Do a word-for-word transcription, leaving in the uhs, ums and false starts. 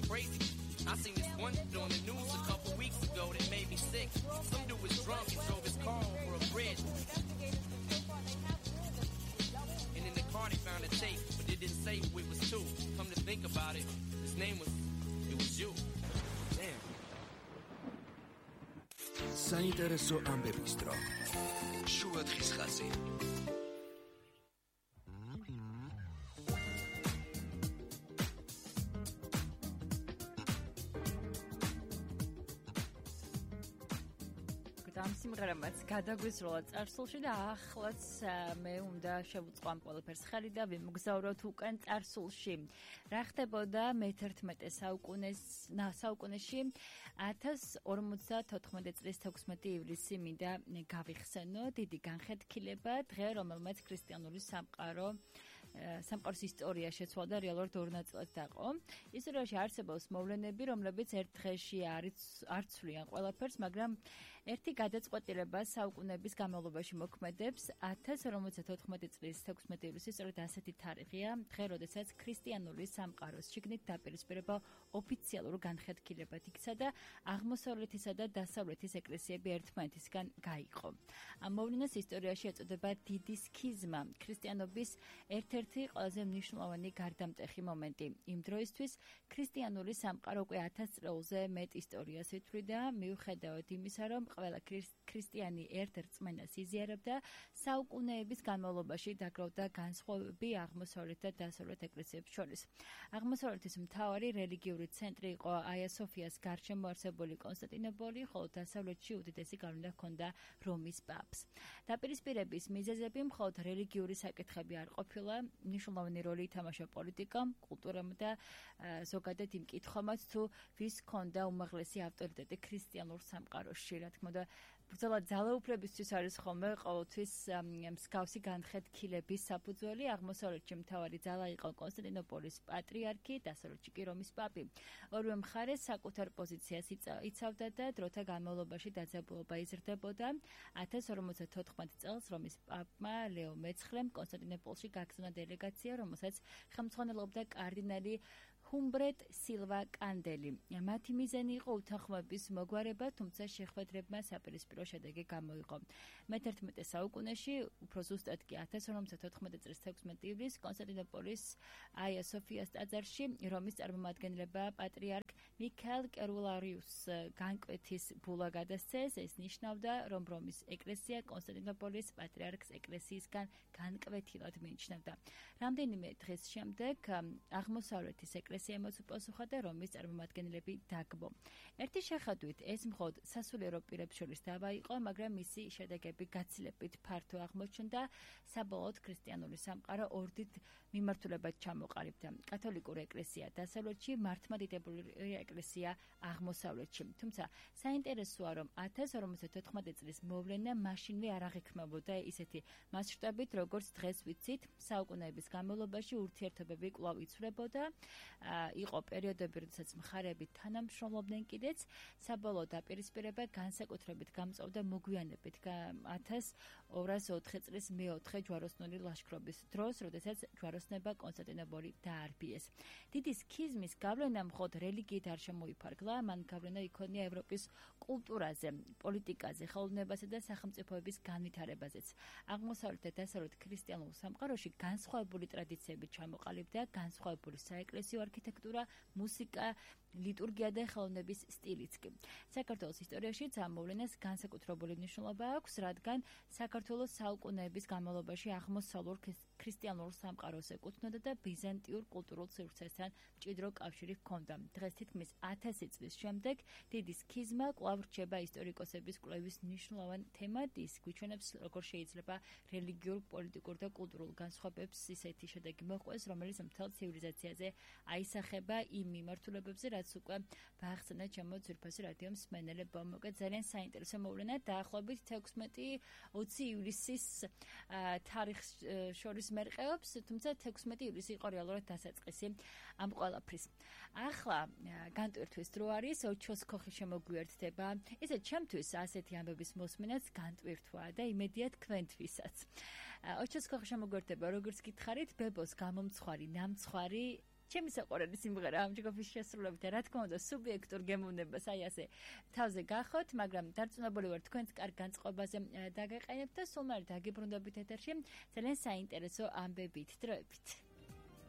crazy. I seen this one on the news a couple weeks ago that made me sick. Some dude was drunk and drove his car over a bridge. And in the car they found a tape, but they didn't say who it was to. Come to think about it, his name was, it was you. Damn. საინტერესო ამბების დრო. შუადღის ხაზი. ამ სიმღერამაც გადაგვისროლა წარსულში და ახლაც მე უნდა შევუწყო ამ ყველაფერს ხელი და ვიმგზავროთ უკან წარსულში. რა ხდებოდა მეთერთმეტე საუკუნეს საუკუნეში ათას ორმოცდათოთხმეტი წლის თექვსმეტი ივლისი მინდა გავიხსენო დიდი განხეთქილება დღე რომელმაც ქრისტიანული სამყარო სამყაროს ისტორია შეცვალა და რეალურად ორ ნაწილად დაყო. ისტორიაში არსებობს მოვლენები რომლებიც ერთ დღეში არ ცვლიან ყველაფერს, მაგრამ ერთი გადაწყვეტილება საუკუნეების განმავლობაში მოქმედებს. ათას ორმოცდათოთხმეტი წლის თექვსმეტი ივლისი სწორედ ასეთი თარიღია, დღე როდესაც ქრისტიანული სამყაროს შიგნით დაპირისპირება ოფიციალურ განხეთქილებად იქცა და აღმოსავლეთისა და დასავლეთის ეკლესიები ერთმანეთისგან გაიყო. ამ მოვლენას ისტორიაში ეწოდება დიდი სქიზმა, ქრისტიანობის ერთ-ერთი ყველაზე მნიშვნელოვანი გარდამტეხი მომენტი. იმ დროისთვის ქრისტიანული სამყარო უკვე ათას წლზე მეტ ისტორიას ითვლიდა, მიუხედავად იმისა, რომ ყველა ქრისტიანი ერთ რწმენას იზიარებდა, საუკუნეების განმავლობაში დაგროვდა განსხვავებები აღმოსავლეთ და დასავლეთ ეკლესიებს შორის. აღმოსავლეთის მთავარი რელიგიური ცენტრი იყო აია სოფიას გარშემო არსებული კონსტანტინოპოლი, ხოლო დასავლეთში უდიდესი გავლენა ჰქონდა რომის პაპს. დაპირისპირების მიზეზები მხოლოდ რელიგიური საკითხები არ ყოფილა, მნიშვნელოვანი როლი ითამაშა პოლიტიკამ, კულტურამ და ზოგადად იმ კითხვამაც, თუ ვის ჰქონდა უმაღლესი ავტორიტეტი ქრისტიანულ სამყაროში. რა თქმა უნდა, ბრძოლა ძალაუფლებისთვის არის ხოლმე ყოველთვის მსგავსი განხეთქილების საფუძველი. აღმოსავლეთში მთავარი ძალა იყო კონსტანტინოპოლის პატრიარქი, დასავლეთში კი რომის პაპი. ორივე მხარე საკუთარ პოზიციას იცავდა და დროთა განმავლობაში დაძაბულობა იზრდებოდა. ათას ორმოცდათოთხმეტი წელს რომის პაპმა ლეო მეცხრემ კონსტანტინოპოლში გაგზავნა დელეგაცია, რომელსაც ხელმძღვანელობდა კარდინალი ჰუმბრეტ სილვა კანდელი. მათი მიზანი იყო უთანხმოების მოგვარება, თუმცა შეხვედრებმა საპირისპირო შედეგი გამოიღო. მეთერთმეტე საუკუნეში, უფრო ზუსტად კი ათას ორმოცდათოთხმეტი წლის თექვსმეტი ივლისს კონსტანტინოპოლის აია სოფიას ტაძარში რომის წარმომადგენლება პატრიარქ მიქაელ კერულარიუს განკვეთის ბულა გადასცეს. ეს ნიშნავდა, რომ რომის ეკლესია კონსტანტინოპოლის პატრიარქს ეკლესიისგან განკვეთილად მიიჩნევდა. რამდენიმე დღის შემდეგ აღმოსავლეთის ეკლესია ემოს უპასუხა და რომის წარმომადგენლები დაგბო. ერთი შეხედვით ეს მხოლოდ სასულიერო პირებს შორის დავა იყო, მაგრამ მისი შედეგები გაცილებით ფართო აღმოჩნდა. საბოლოოდ ქრისტიანული სამყარო ორდით მიმართულებად ჩამოყალიბდა. კათოლიკური ეკლესია დასავლეთში, მართლმადიდებელი ეკლესია აღმოსავლეთში. თუმცა საინტერესოა, რომ ათას ორმოცდათოთხმეტი წლის მოვლენა მაშინვე არ აღიქმებოდა ისეთი მასშტაბით, როგორც დღეს ვიცით. საუკუნეების განმავლობაში ურთიერთობები კვლავ იცვლებოდა. იყო პერიოდები, როდესაც მხარეები თანამშრომლობდნენ კიდეც. საბოლოო დაპირისპირება განსაკუთრებით გამწვავდა მოგვიანებით ათას ორას ოთხი წლის მეოთხე ჯვაროსნული ლაშქრობის დროს, როდესაც ჯვაროსნება კონსტანტინოპოლი დაარბიეს. დიდი სქიზმის გავლენა მხოლოდ რელიგიით არ შემოიფარგლა, მან გავლენა იქონია ევროპის კულტურაზე, პოლიტიკაზე, ხელოვნებასა და სახელმწიფოების განვითარებაზეც. აღმოსავლეთ და დასავლეთ ქრისტიანულ სამყაროში განსხვავებული ტრადიციები ჩამოყალიბდა, განსხვავებული საეკლესიო არქიტექტურა, მუსიკა, ლიტურგია და ხელოვნების სტილიც კი. საქართველოს ისტორიაშიც ამ მოვლენას განსაკუთრებული მნიშვნელობა აქვს, რადგან საქართველოს საუკუნეების განმავლობაში აღმოსავლურ ქრისტიანულ სამყაროს ეკუთვნოდა და ბიზანტიურ კულტურულ სივრცესთან მჭიდრო კავშირი ჰქონდა. დღეს თითქმის ათასი წლის შემდეგ დიდი სქიზმა კვლავ რჩება ისტორიკოსების კვლევის მნიშვნელოვან თემად. ის გვიჩვენებს, როგორ შეიძლება რელიგიურ, პოლიტიკურ და კულტურულ განსხვავებებს ისეთი შედეგი მოჰყვეს, რომელიც მთელ ცივილიზაციაზე აისახება იმ მიმართულებებზე, რაც უკვე გაახსენა ჩემო ძვირფასი რადიო მსმენელებო. მოკლედ ძალიან საინტერესო მოვლენა, დაახლოებით თექვსმეტი ოცი ივლისის თარიღს შორის მერყეობს, თუმცა თექვსმეტი ივლისი იყო რეალურად დასაწყისი ამ ყველაფრის. ახლა განტვირთვის დრო არის, ოჩოს ქოხი შემოგვიერთდება. ისე ჩემთვის ასეთი ამბების მოსმენაც განტვირთვაა და იმედია თქვენთვისაც. ოჩოს ქოხი შემოგვიერთდება, როგორც გითხარით, ბებოს გამომცხვარი, ნამცხვარი ჩემი საყვარელი სიმღერა ამ ჯგუფის შესრულებით და რა თქმა უნდა სუბიექტურ გემოვნებას აი ასე თავზე გახოთ, მაგრამ დარწმუნებული ვარ თქვენს კარგ განწყობაზე დაგეყენებთ და სულ მალე დაგიბრუნდებით ეთერში ძალიან საინტერესო ამბებით დროებით.